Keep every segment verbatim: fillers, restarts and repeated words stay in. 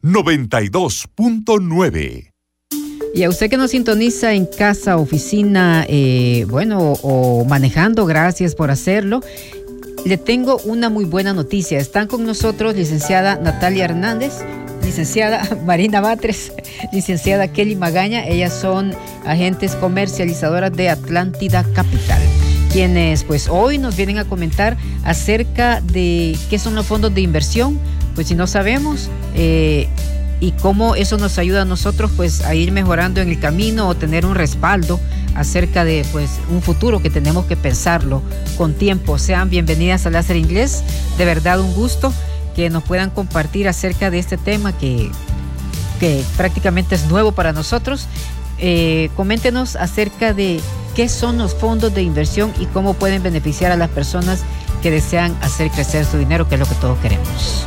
noventa y dos punto nueve. Y a usted que nos sintoniza en casa, oficina, eh, bueno, o manejando, gracias por hacerlo. Le tengo una muy buena noticia. Están con nosotros licenciada Natalia Hernández, licenciada Marina Batres, licenciada Kelly Magaña. Ellas son agentes comercializadoras de Atlántida Capital, quienes pues hoy nos vienen a comentar acerca de qué son los fondos de inversión, pues si no sabemos, eh, y cómo eso nos ayuda a nosotros pues a ir mejorando en el camino o tener un respaldo acerca de pues un futuro que tenemos que pensarlo con tiempo. Sean bienvenidas a Láser Inglés, de verdad un gusto que nos puedan compartir acerca de este tema que, que prácticamente es nuevo para nosotros. Eh, coméntenos acerca de qué son los fondos de inversión y cómo pueden beneficiar a las personas que desean hacer crecer su dinero, que es lo que todos queremos.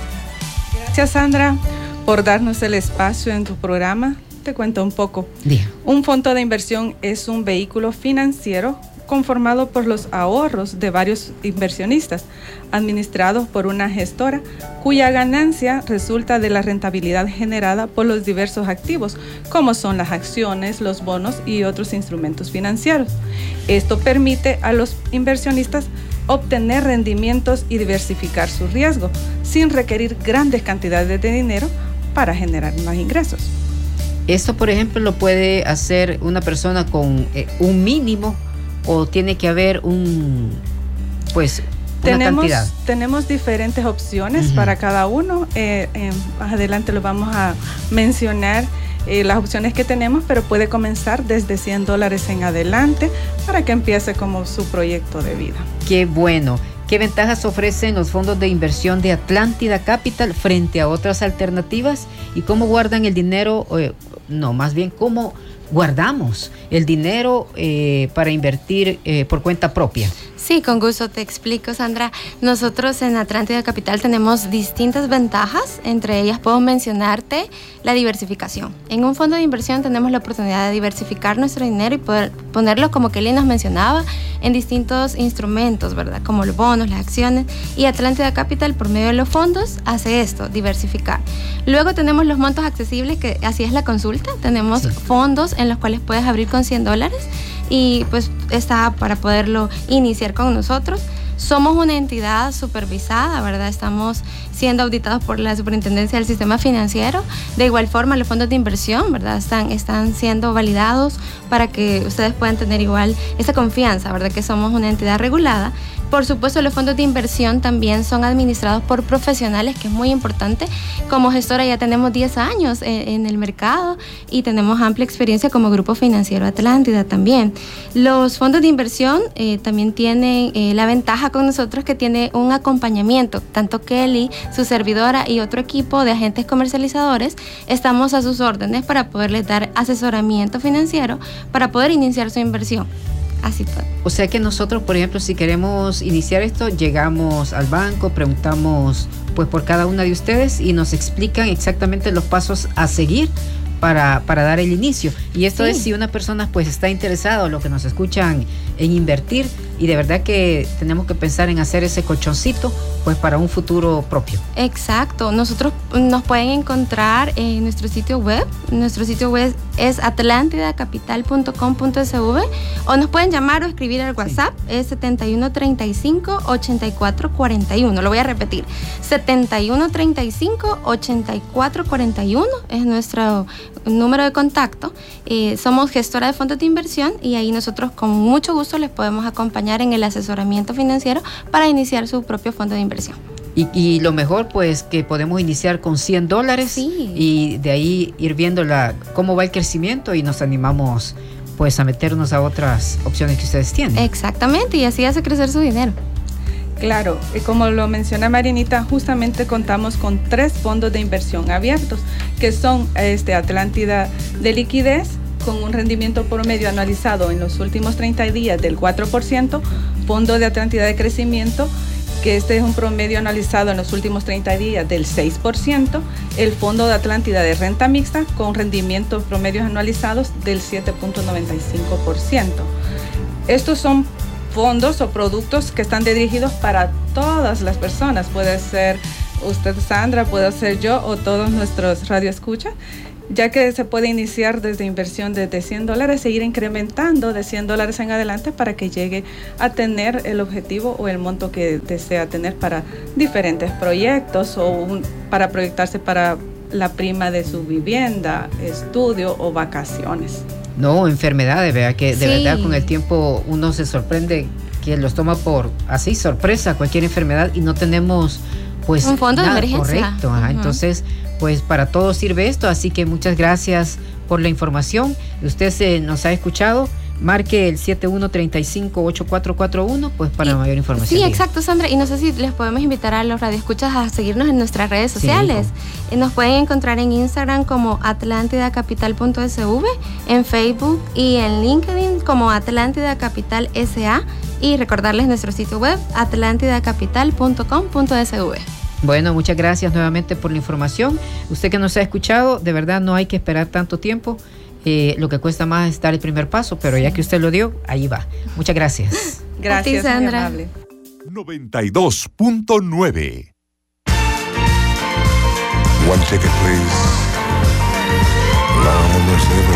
Gracias, Sandra, por darnos el espacio en tu programa. Te cuento un poco. Diga. Un fondo de inversión es un vehículo financiero conformado por los ahorros de varios inversionistas, administrados por una gestora, cuya ganancia resulta de la rentabilidad generada por los diversos activos, como son las acciones, los bonos y otros instrumentos financieros. Esto permite a los inversionistas obtener rendimientos y diversificar su riesgo, sin requerir grandes cantidades de dinero para generar más ingresos. Esto, por ejemplo, lo puede hacer una persona con eh, un mínimo, o tiene que haber un, pues, una tenemos, cantidad. Tenemos diferentes opciones uh-huh. para cada uno. Eh, eh, más adelante lo vamos a mencionar eh, las opciones que tenemos, pero puede comenzar desde cien dólares en adelante para que empiece como su proyecto de vida. Qué bueno. ¿Qué ventajas ofrecen los fondos de inversión de Atlántida Capital frente a otras alternativas? ¿Y cómo guardan el dinero? Eh, no, más bien, ¿cómo guardamos el dinero eh, para invertir eh, por cuenta propia? Sí, con gusto te explico, Sandra. Nosotros en Atlántida Capital tenemos distintas ventajas. Entre ellas puedo mencionarte la diversificación. En un fondo de inversión tenemos la oportunidad de diversificar nuestro dinero y poder ponerlo, como Kelly nos mencionaba, en distintos instrumentos, ¿verdad? Como los bonos, las acciones. Y Atlántida Capital, por medio de los fondos, hace esto, diversificar. Luego tenemos los montos accesibles, que así es la consulta. Tenemos sí. fondos en los cuales puedes abrir con cien dólares. Y pues está para poderlo iniciar con nosotros. Somos una entidad supervisada, ¿verdad? Estamos siendo auditados por la Superintendencia del Sistema Financiero. De igual forma, los fondos de inversión, ¿verdad? Están, están siendo validados para que ustedes puedan tener igual esa confianza, ¿verdad? Que somos una entidad regulada. Por supuesto, los fondos de inversión también son administrados por profesionales, que es muy importante. Como gestora ya tenemos diez años en, en el mercado y tenemos amplia experiencia como Grupo Financiero Atlántida también. Los fondos de inversión eh, también tienen eh, la ventaja con nosotros que tiene un acompañamiento. Tanto Kelly, su servidora y otro equipo de agentes comercializadores estamos a sus órdenes para poderles dar asesoramiento financiero para poder iniciar su inversión. Así fue. O sea que nosotros, por ejemplo, si queremos iniciar esto, llegamos al banco, preguntamos pues por cada una de ustedes y nos explican exactamente los pasos a seguir para, para dar el inicio. Y esto sí. es si una persona pues está interesada, o los que nos escuchan, en invertir, y de verdad que tenemos que pensar en hacer ese colchoncito pues para un futuro propio. Exacto. Nosotros nos pueden encontrar en nuestro sitio web. Nuestro sitio web es atlántida capital punto com punto s v, o nos pueden llamar o escribir al WhatsApp. Sí. Es setenta y uno treinta y cinco ochenta y cuatro cuarenta y uno. Lo voy a repetir. setenta y uno treinta y cinco ochenta y cuatro cuarenta y uno es nuestro número de contacto. Eh, somos gestora de fondos de inversión y ahí nosotros con mucho gusto les podemos acompañar en el asesoramiento financiero para iniciar su propio fondo de inversión. Y, y lo mejor pues que podemos iniciar con cien dólares sí. y de ahí ir viendo la, cómo va el crecimiento y nos animamos pues a meternos a otras opciones que ustedes tienen. Exactamente, y así hace crecer su dinero. Claro, y como lo menciona Marinita, justamente contamos con tres fondos de inversión abiertos, que son este Atlántida de liquidez, con un rendimiento promedio anualizado en los últimos treinta días del cuatro por ciento, fondo de Atlántida de crecimiento, que este es un promedio anualizado en los últimos treinta días del seis por ciento, el fondo de Atlántida de renta mixta, con rendimientos promedios anualizados del siete punto noventa y cinco por ciento. Estos son fondos o productos que están dirigidos para todas las personas. Puede ser usted, Sandra, puedo ser yo o todos nuestros radioescuchas, ya que se puede iniciar desde inversión desde cien dólares e ir incrementando de cien dólares en adelante para que llegue a tener el objetivo o el monto que desea tener para diferentes proyectos o un, para proyectarse para la prima de su vivienda, estudio o vacaciones. No, enfermedades, ¿verdad? Que de Sí. verdad con el tiempo uno se sorprende que los toma por así, sorpresa, cualquier enfermedad y no tenemos pues un fondo nada, de emergencia. correcto, ajá. Uh-huh. Entonces, pues para todo sirve esto, así que muchas gracias por la información. Usted se nos ha escuchado, marque el siete uno tres cinco ocho cuatro cuatro uno pues para y, mayor información. Sí, exacto, Sandra, y no sé si les podemos invitar a los radioescuchas a seguirnos en nuestras redes sociales. Sí, nos pueden encontrar en Instagram como atlántida capital punto s v, en Facebook y en LinkedIn como Atlántida Capital S A, y recordarles nuestro sitio web atlántida capital punto com punto s v. Bueno, muchas gracias nuevamente por la información. Usted que nos ha escuchado, de verdad no hay que esperar tanto tiempo. Eh, lo que cuesta más es dar el primer paso, pero ya que usted lo dio, ahí va. Muchas gracias. Gracias, ti, Sandra. muy amable. noventa y dos punto nueve. One ticket, please. Long as ever.